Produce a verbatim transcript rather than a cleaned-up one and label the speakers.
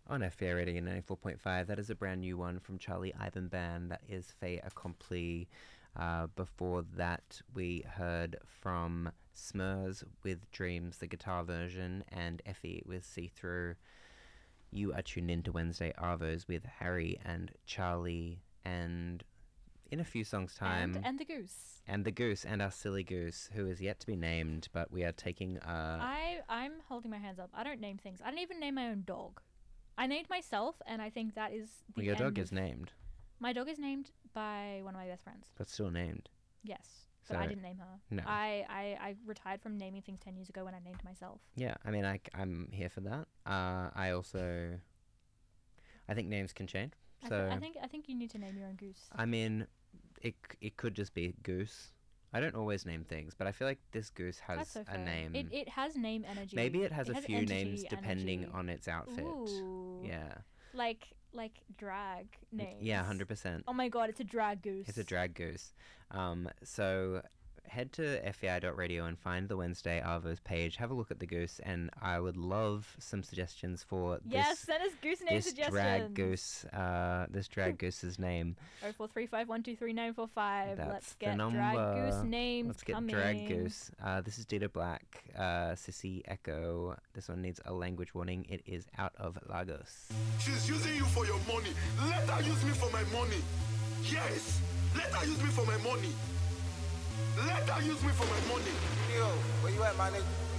Speaker 1: on F B I Radio ninety-four point five. That is a brand new one from Charlie Ivan Band. That is Fait Accompli. Uh, before that, we heard from Smurs with Dreams, the guitar version, and Effie with See Through. You are tuned in to Wednesday Arvos with Harry and Charlie, and in a few songs' time...
Speaker 2: And, and the goose.
Speaker 1: And the goose, and our silly goose, who is yet to be named, but we are taking... Uh,
Speaker 2: I, I'm holding my hands up. I don't name things. I don't even name my own dog. I named myself, and I think that is the
Speaker 1: well, your
Speaker 2: end
Speaker 1: dog is
Speaker 2: of-
Speaker 1: named.
Speaker 2: My dog is named by one of my best friends.
Speaker 1: But still named.
Speaker 2: Yes, but
Speaker 1: So-
Speaker 2: I didn't name her.
Speaker 1: No.
Speaker 2: I, I, I retired from naming things ten years ago when I named myself.
Speaker 1: Yeah, I mean, I, I'm here for that. Uh, I also... I think names can change.
Speaker 2: I,
Speaker 1: So
Speaker 2: th- I think I think you need to name your own goose.
Speaker 1: I mean, it c- it could just be Goose. I don't always name things, but I feel like this goose has
Speaker 2: That's so
Speaker 1: a
Speaker 2: fair.
Speaker 1: name.
Speaker 2: It, it has name energy.
Speaker 1: Maybe it has a few
Speaker 2: entity
Speaker 1: names depending
Speaker 2: energy.
Speaker 1: on its outfit.
Speaker 2: Ooh.
Speaker 1: Yeah.
Speaker 2: Like like drag names.
Speaker 1: Yeah, one hundred percent.
Speaker 2: Oh my god, it's a drag goose.
Speaker 1: It's a drag goose. Um, so head to F E I dot radio and find the Wednesday Arvos page. Have a look at the goose, and I would love some suggestions for
Speaker 2: Yes,
Speaker 1: this,
Speaker 2: send us goose name
Speaker 1: this
Speaker 2: suggestions.
Speaker 1: drag goose. Uh, this drag goose's name.
Speaker 2: Oh four three five one two three nine four five.
Speaker 1: That's
Speaker 2: Let's
Speaker 1: the
Speaker 2: get
Speaker 1: number.
Speaker 2: drag goose names
Speaker 1: Let's get
Speaker 2: coming.
Speaker 1: drag goose. Uh, this is Dita Black, uh, Sissy Echo. This one needs a language warning. It is out of Lagos.
Speaker 3: She's using you for your money. Let her use me for my money. Yes, let her use me for my money. Let her use me for my money.
Speaker 4: Yo, where you at, my nigga?